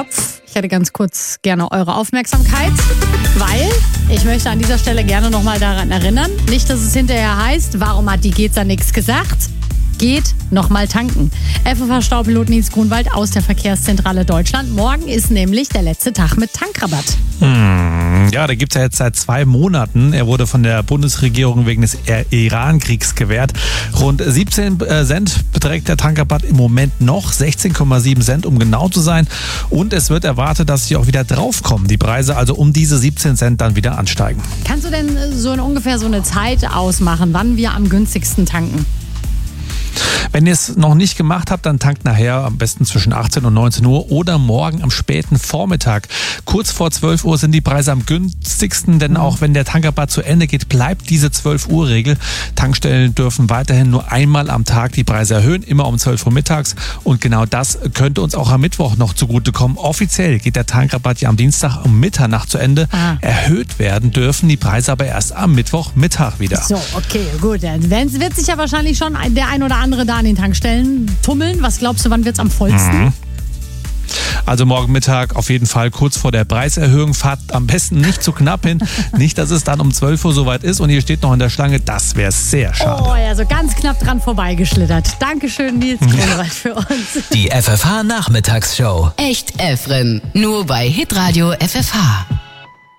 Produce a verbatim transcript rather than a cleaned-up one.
Ich hätte ganz kurz gerne eure Aufmerksamkeit, weil ich möchte an dieser Stelle gerne nochmal daran erinnern, nicht, dass es hinterher heißt, warum hat die Geza nichts gesagt? Geht nochmal tanken. F F H-Staupilot Nils Grunwald aus der Verkehrszentrale Deutschland. Morgen ist nämlich der letzte Tag mit Tankrabatt. Hm, ja, da gibt es ja jetzt seit zwei Monaten. Er wurde von der Bundesregierung wegen des Iran-Kriegs gewährt. Rund siebzehn Cent beträgt der Tankrabatt im Moment noch. sechzehn Komma sieben Cent, um genau zu sein. Und es wird erwartet, dass sie auch wieder draufkommen. Die Preise also um diese siebzehn Cent dann wieder ansteigen. Kannst du denn so in ungefähr so eine Zeit ausmachen, wann wir am günstigsten tanken? Wenn ihr es noch nicht gemacht habt, dann tankt nachher am besten zwischen achtzehn und neunzehn Uhr oder morgen am späten Vormittag. Kurz vor zwölf Uhr sind die Preise am günstigsten, denn auch wenn der Tankrabatt zu Ende geht, bleibt diese zwölf Uhr Regel. Tankstellen dürfen weiterhin nur einmal am Tag die Preise erhöhen, immer um zwölf Uhr mittags. Und genau das könnte uns auch am Mittwoch noch zugutekommen. Offiziell geht der Tankrabatt ja am Dienstag um Mitternacht zu Ende. Ah. Erhöht werden dürfen die Preise aber erst am Mittwochmittag wieder. So, okay, gut. Dann wird sich ja wahrscheinlich schon der ein oder andere da an den Tankstellen tummeln. Was glaubst du, wann wird es am vollsten? Mhm. Also morgen Mittag auf jeden Fall kurz vor der Preiserhöhung. Fahrt am besten nicht zu knapp hin. Nicht, dass es dann um zwölf Uhr soweit ist und ihr steht noch in der Schlange. Das wäre sehr schade. Oh ja, so ganz knapp dran vorbeigeschlittert. Dankeschön, Nils Grunwald, für uns. Die F F H-Nachmittagsshow. Echt Efren. Nur bei Hitradio F F H.